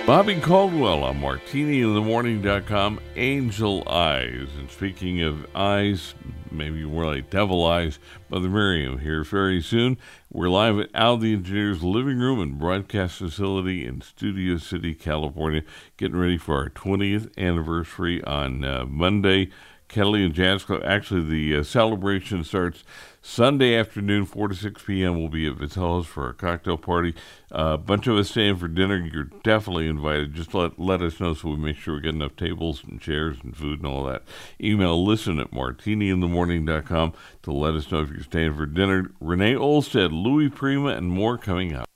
Bobby Caldwell on MartiniInTheMorning.com, Angel Eyes. And speaking of eyes, maybe more like devil eyes, Mother Miriam here very soon. We're live at Al the Engineer's living room and broadcast facility in Studio City, California, getting ready for our 20th anniversary on Monday. Catalina Jazz Club. Actually, the celebration starts Sunday afternoon, 4 to 6 p.m. We'll be at Vitello's for a cocktail party. A bunch of us staying for dinner. You're definitely invited. Just let us know so we make sure we get enough tables and chairs and food and all that. Email listen@martiniinthemorning.com to let us know if you're staying for dinner. Renee Olstead, Louis Prima, and more coming up.